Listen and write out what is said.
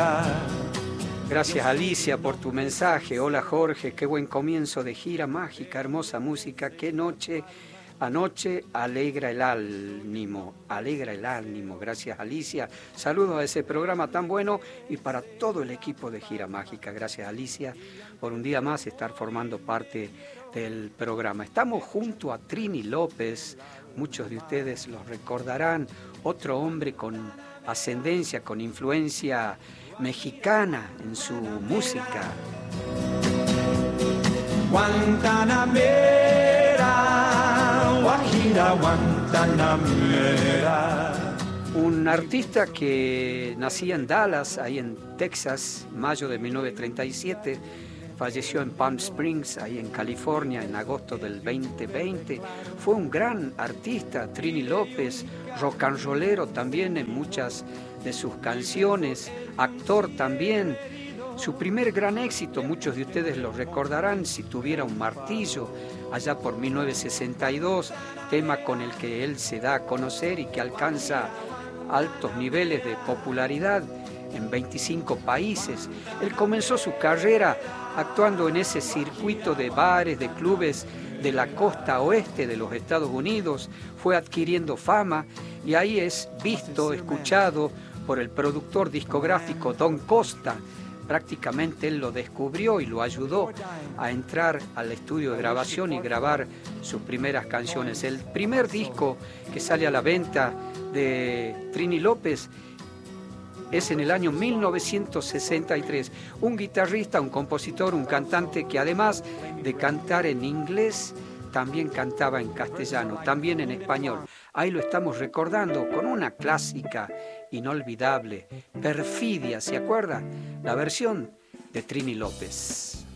Gracias Alicia por tu mensaje. Hola Jorge, qué buen comienzo de gira mágica, hermosa música, qué noche, anoche alegra el ánimo, alegra el ánimo. Gracias Alicia, saludos a ese programa tan bueno y para todo el equipo de gira mágica. Gracias Alicia por un día más estar formando parte del programa. Estamos junto a Trini López, muchos de ustedes los recordarán, otro hombre con ascendencia, con influencia mexicana en su música. Guantanamera, Guajira, Guantanamera. Un artista que nacía en Dallas, ahí en Texas, mayo de 1937, falleció en Palm Springs, ahí en California, en agosto del 2020. Fue un gran artista, Trini López, rock and rollero también en muchas de sus canciones, actor también. Su primer gran éxito, muchos de ustedes lo recordarán, Si tuviera un martillo, allá por 1962, tema con el que él se da a conocer y que alcanza altos niveles de popularidad en 25 países. Él comenzó su carrera actuando en ese circuito de bares, de clubes de la costa oeste de los Estados Unidos, fue adquiriendo fama y ahí es visto, escuchado por el productor discográfico Don Costa. Prácticamente él lo descubrió y lo ayudó a entrar al estudio de grabación y grabar sus primeras canciones. El primer disco que sale a la venta de Trini López es en el año 1963. Un guitarrista, un compositor, un cantante que además de cantar en inglés, también cantaba en castellano, también en español. Ahí lo estamos recordando con una clásica inolvidable, Perfidia, ¿se acuerdan? La versión de Trini López.